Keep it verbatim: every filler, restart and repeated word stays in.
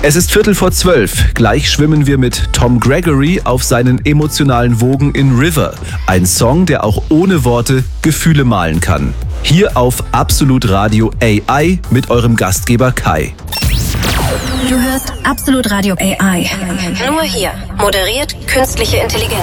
Es ist Viertel vor zwölf. Gleich schwimmen wir mit Tom Gregory auf seinen emotionalen Wogen in River. Ein Song, der auch ohne Worte Gefühle malen kann. Hier auf Absolut Radio A I mit eurem Gastgeber Kai. Du hörst Absolut Radio A I. Nur hier. Moderiert künstliche Intelligenz.